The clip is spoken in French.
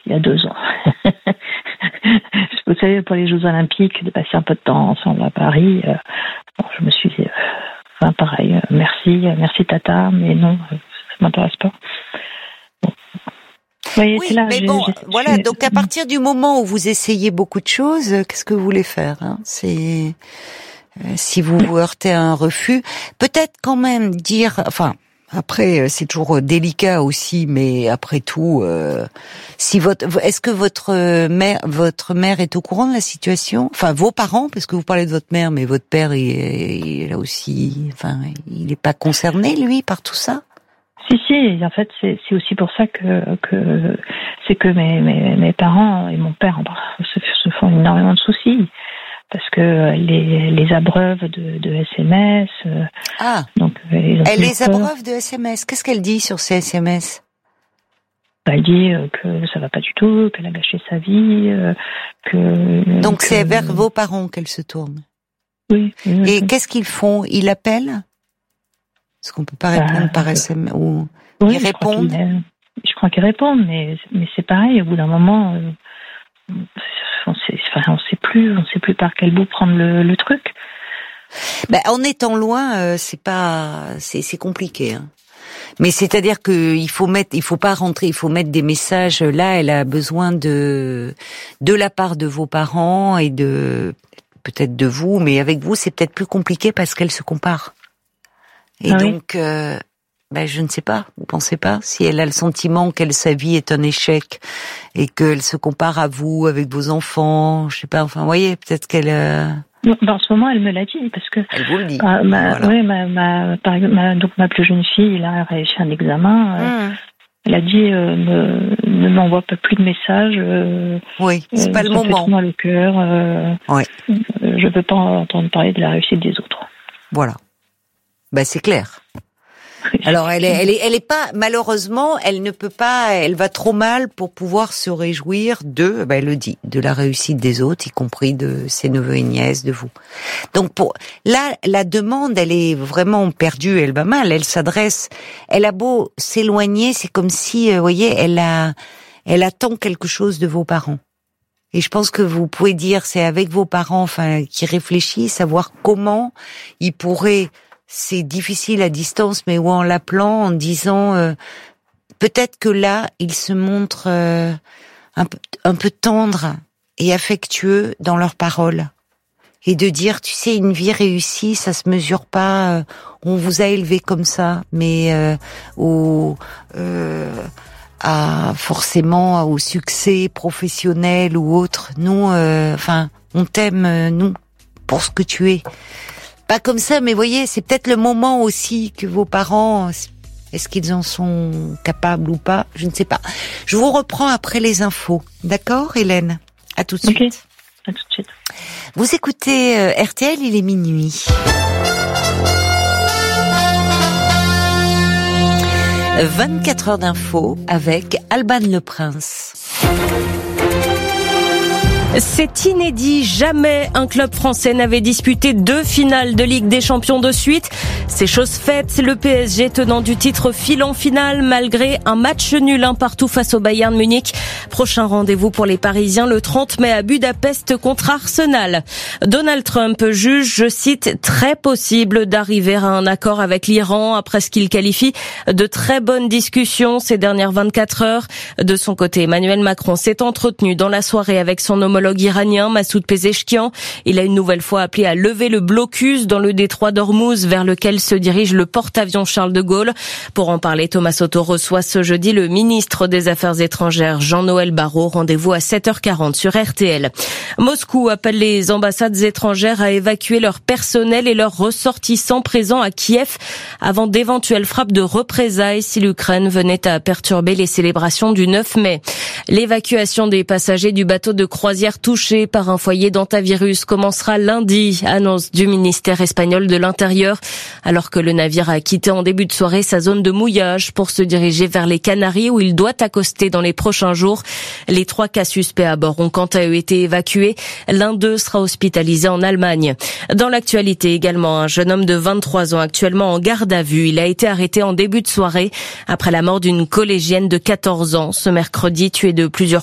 il y a 2 ans. Vous savez, pour les Jeux Olympiques, de passer un peu de temps ensemble à Paris, je me suis dit, pareil, merci Tata, mais non, ça m'intéresse pas. Bon. Voyez, oui, là, mais voilà. Donc à partir du moment où vous essayez beaucoup de choses, qu'est-ce que vous voulez faire, hein? C'est si vous vous heurtez à un refus, peut-être quand même dire, enfin. Après, c'est toujours délicat aussi, mais après tout, est-ce que votre mère est au courant de la situation? Enfin, vos parents, parce que vous parlez de votre mère, mais votre père, il a aussi, enfin, il n'est pas concerné, lui, par tout ça? Si, en fait, c'est aussi pour ça que mes parents et mon père se font énormément de soucis. Parce que les abreuves de SMS. Donc elle les abreuve de SMS. Qu'est-ce qu'elle dit sur ces SMS? Elle dit que ça va pas du tout, qu'elle a gâché sa vie, que. Donc c'est vers vos parents qu'elle se tourne. Oui. Et qu'est-ce qu'ils font? Ils l'appellent? Parce qu'on peut pas répondre par SMS ou ils répondent. Je crois qu'ils répondent, mais c'est pareil. Au bout d'un moment. On sait plus par quel bout prendre le truc. En étant loin, c'est compliqué, hein. Mais c'est-à-dire que il faut pas rentrer, il faut mettre des messages. Là, elle a besoin de la part de vos parents et peut-être de vous, mais avec vous, c'est peut-être plus compliqué parce qu'elle se compare. Et donc, je ne sais pas, vous pensez pas? Si elle a le sentiment sa vie est un échec et qu'elle se compare à vous, avec vos enfants, je sais pas, enfin, vous voyez, peut-être qu'elle... En ce moment, elle me l'a dit, parce que... Elle vous le dit. Donc ma plus jeune fille, elle a réussi un examen. Elle a dit, ne m'envoie pas plus de messages. Oui, c'est pas le moment. Ça fait trop mal au cœur. Je veux pas entendre parler de la réussite des autres. Voilà. C'est clair. Alors elle est pas, malheureusement, elle ne peut pas, elle va trop mal pour pouvoir se réjouir elle le dit, de la réussite des autres, y compris de ses neveux et nièces, de vous. Donc la demande, elle est vraiment perdue, elle va mal, elle a beau s'éloigner, c'est comme si, vous voyez, elle attend quelque chose de vos parents. Et je pense que vous pouvez dire, c'est avec vos parents, qui réfléchissent, savoir comment ils pourraient. C'est difficile à distance, mais en l'appelant, en disant peut-être que là, il se montre un peu tendre et affectueux dans leurs paroles. Et de dire, tu sais, une vie réussie, ça se mesure pas, on vous a élevé comme ça, mais forcément au succès professionnel ou autre. Nous, on t'aime, nous, pour ce que tu es. Pas comme ça, mais voyez, c'est peut-être le moment aussi que vos parents, est-ce qu'ils en sont capables ou pas? Je ne sais pas. Je vous reprends après les infos. D'accord, Hélène? À tout de suite. À tout de suite. Vous écoutez RTL, il est minuit. 24 heures d'infos avec Alban Le Prince. C'est inédit, jamais un club français n'avait disputé 2 finales de Ligue des Champions de suite. C'est chose faite, le PSG tenant du titre file en finale malgré un match nul 1 partout face au Bayern Munich. Prochain rendez-vous pour les Parisiens le 30 mai à Budapest contre Arsenal. Donald Trump juge, je cite, très possible d'arriver à un accord avec l'Iran après ce qu'il qualifie de très bonnes discussions ces dernières 24 heures. De son côté, Emmanuel Macron s'est entretenu dans la soirée avec son homologue iranien Massoud Pezeshkian. Il a une nouvelle fois appelé à lever le blocus dans le détroit d'Ormuz vers lequel se dirige le porte-avions Charles de Gaulle. Pour en parler, Thomas Soto reçoit ce jeudi le ministre des Affaires étrangères Jean-Noël Barrot. Rendez-vous à 7h40 sur RTL. Moscou appelle les ambassades étrangères à évacuer leur personnel et leurs ressortissants présents à Kiev avant d'éventuelles frappes de représailles si l'Ukraine venait à perturber les célébrations du 9 mai. L'évacuation des passagers du bateau de croisière touché par un foyer d'hantavirus commencera lundi, annonce du ministère espagnol de l'Intérieur, alors que le navire a quitté en début de soirée sa zone de mouillage pour se diriger vers les Canaries où il doit accoster dans les prochains jours. Les 3 cas suspects à bord ont quant à eux été évacués. L'un d'eux sera hospitalisé en Allemagne. Dans l'actualité également, un jeune homme de 23 ans actuellement en garde à vue. Il a été arrêté en début de soirée après la mort d'une collégienne de 14 ans ce mercredi, tuée de plusieurs